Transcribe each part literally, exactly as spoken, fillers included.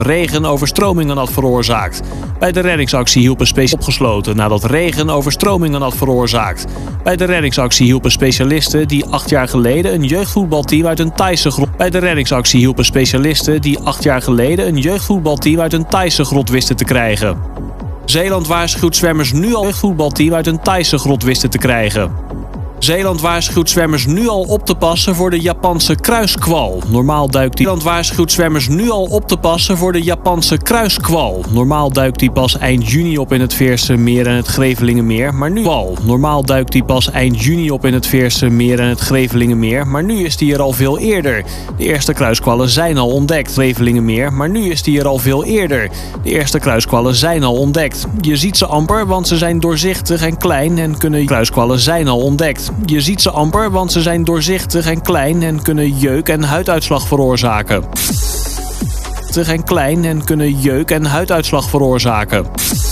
regen overstromingen had veroorzaakt. Bij de reddingsactie hielpen specialisten opgesloten nadat regen overstromingen had veroorzaakt. Bij de reddingsactie hielpen specialisten die acht jaar geleden een jeugdvoetbalteam uit een Thaise grot. Bij de reddingsactie hielpen specialisten die acht jaar geleden een jeugdvoetbalteam uit een Thaise grot wisten te krijgen. Zeeland waarschuwt zwemmers nu al een jeugdvoetbalteam uit een Thaise grot wisten te krijgen. Zeeland waarschuwt zwemmers nu al op te passen voor de Japanse kruiskwal. Normaal duikt die... Zeeland waarschuwt zwemmers nu al op te passen voor de Japanse kruiskwal. Normaal duikt die pas eind juni op in het Veerse-meer en het Grevelingenmeer, maar nu... Kwal. Normaal duikt die pas eind juni op in het Veerse-meer en het Grevelingenmeer, maar nu is die er al veel eerder. De eerste kruiskwallen zijn al ontdekt. Grevelingenmeer, maar nu is die er al veel eerder. De eerste kruiskwallen zijn al ontdekt. Je ziet ze amper, want ze zijn doorzichtig en klein en kunnen... Kruiskwallen zijn al ontdekt. Je ziet ze amper, want ze zijn doorzichtig en klein en kunnen jeuk en huiduitslag veroorzaken. En klein en kunnen jeuk en huiduitslag veroorzaken.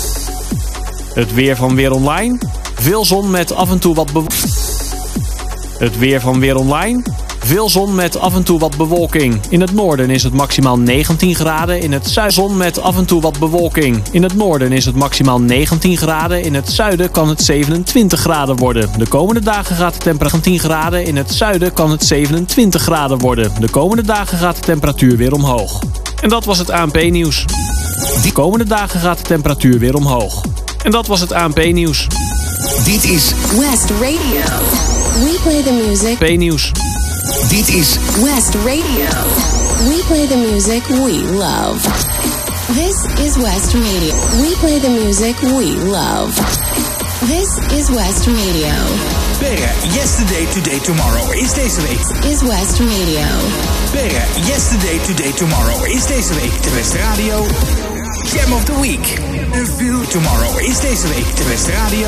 Het weer van Weer Online. Veel zon met af en toe wat bewolking. Het weer van Weer Online. Veel zon met af en toe wat bewolking. In het noorden is het maximaal negentien graden. In het zuiden zon met af en toe wat bewolking. In het noorden is het maximaal negentien graden. In het zuiden kan het zevenentwintig graden worden. De komende dagen gaat de temperatuur tien graden. In het zuiden kan het zevenentwintig graden worden. De komende dagen gaat de temperatuur weer omhoog. En dat was het A N P-nieuws. De komende dagen gaat de temperatuur weer omhoog. En dat was het A N P-nieuws. Dit is West Radio. We play the music. P-nieuws. Dit is West Radio. We play the music we love. This is West Radio. We play the music we love. This is West Radio. Berre, Yesterday, Today, Tomorrow is deze week. Is West Radio. Berre, Yesterday, Today, Tomorrow is deze week de West Radio Jam of the Week. Tomorrow is deze week de West Radio